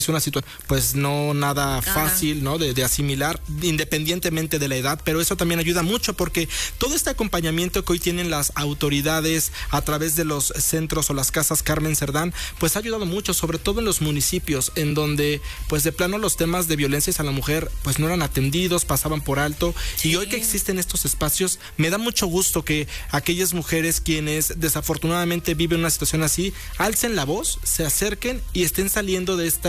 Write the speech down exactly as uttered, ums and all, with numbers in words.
es una situación pues no nada Ajá. fácil, ¿no? De, de asimilar independientemente de la edad, pero eso también ayuda mucho porque todo este acompañamiento que hoy tienen las autoridades a través de los centros o las casas Carmen Cerdán, pues ha ayudado mucho, sobre todo en los municipios en donde pues de plano los temas de violencia a la mujer pues no eran atendidos, pasaban por alto. Sí. Y hoy que existen estos espacios, me da mucho gusto que aquellas mujeres quienes desafortunadamente viven una situación así, alcen la voz, se acerquen y estén saliendo de esta